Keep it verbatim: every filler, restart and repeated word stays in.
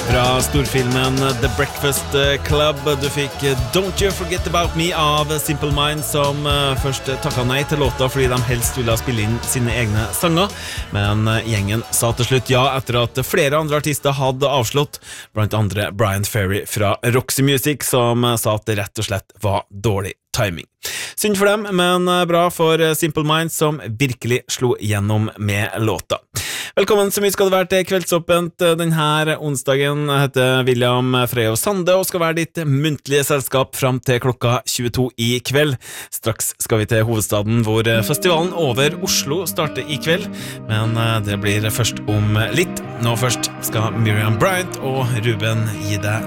Fra storfilmen The Breakfast Club. Du fikk Don't You Forget About Me av Simple Minds, som først takket nei til låta fordi de helst ville spille inn sine egne sanger. Men gjengen sa til slutt ja etter at flere andre artister hadde avslått, blant andre Brian Ferry fra Roxy Music, som sa at det rett og slett var dårlig timing. Synd for dem, men bra for Simple Minds, som virkelig slo gjennom med låta. Velkommen så mye skal det være til Kveldsåpent denne onsdagen. Jeg heter William Freyov Sande og skal være ditt muntlige selskap fram til klokka tjueto i kveld. Straks skal vi til hovedstaden, hvor festivalen Over Oslo starter i kveld, men det blir først om litt. Nå først skal Miriam Bryant og Ruben gi deg